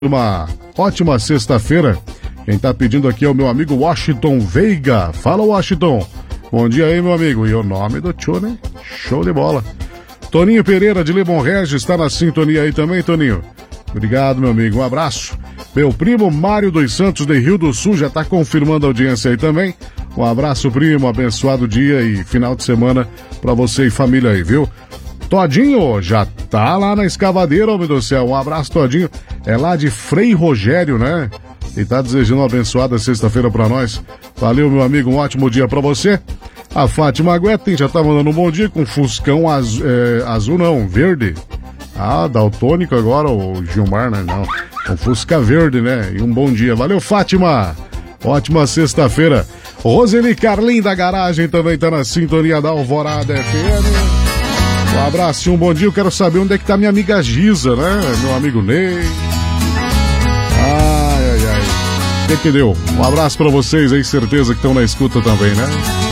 Uma ótima sexta-feira. Quem tá pedindo aqui é o meu amigo Washington Veiga. Fala, Washington. Bom dia aí, meu amigo. E o nome do tio, né? Show de bola. Toninho Pereira de Lebon Regis está na sintonia aí também, Toninho. Obrigado, meu amigo. Um abraço. Meu primo Mário dos Santos de Rio do Sul já tá confirmando a audiência aí também. Um abraço, primo. Abençoado dia e final de semana pra você e família aí, viu? Todinho já tá lá na escavadeira, homem do céu. Um abraço, Todinho. É lá de Frei Rogério, né? E tá desejando uma abençoada sexta-feira pra nós. Valeu, meu amigo. Um ótimo dia pra você. A Fátima Guetem já tá mandando um bom dia com fuscão azul, não, verde. Ah, daltônico agora, o Gilmar, né? Não, com fusca verde, né? E um bom dia. Valeu, Fátima. Ótima sexta-feira. Roseli Carlin da Garagem também tá na sintonia da Alvorada FM. Um abraço e um bom dia. Eu quero saber onde é que tá minha amiga Giza, né? Meu amigo Ney. Ai. O que deu? Um abraço pra vocês aí, certeza que estão na escuta também, né?